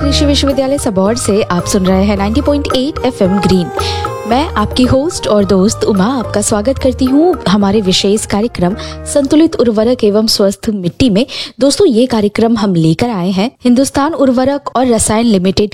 कृषि विश्वविद्यालय सबौर से आप सुन रहे हैं 90.8 एफएम ग्रीन। मैं आपकी होस्ट और दोस्त उमा आपका स्वागत करती हूँ हमारे विशेष कार्यक्रम संतुलित उर्वरक एवं स्वस्थ मिट्टी में। दोस्तों, ये कार्यक्रम हम लेकर आए हैं हिंदुस्तान उर्वरक और रसायन लिमिटेड